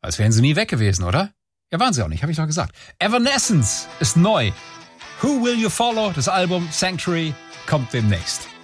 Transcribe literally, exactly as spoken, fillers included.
Als wären sie nie weg gewesen, oder? Ja, waren sie auch nicht, habe ich doch gesagt. Evanescence ist neu. Who Will You Follow, das Album Sanctuary, kommt demnächst.